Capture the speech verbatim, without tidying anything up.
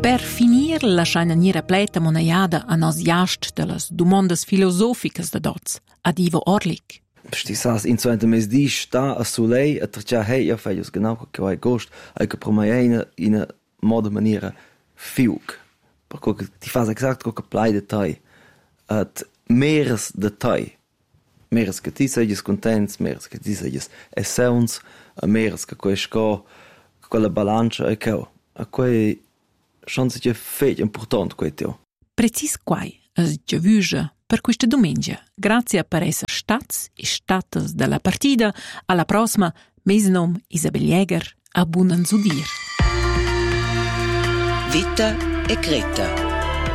Per finir, lasciando nira pleta monaiada a nos jast de las domandas filosoficas de dots, ad Ivo Orlik. Sti sas in so ente mes di sta a sulei a trcia hei a feios genau che vai gost ai che promaina in a moda maniera fiuk. Per co ti fas exact co che plai de tai at meres de tai. Meres che ti sei contents, meres che ti sei essence, a meres che co esco quella balancia e che a quei chance che feit important quetio. Precis quai es giavuja per questa domenica. Grazie per essere stats e statas della partita. Alla prossima, mes nom Isabel Jäger, a buon zudir. Vita e Greta.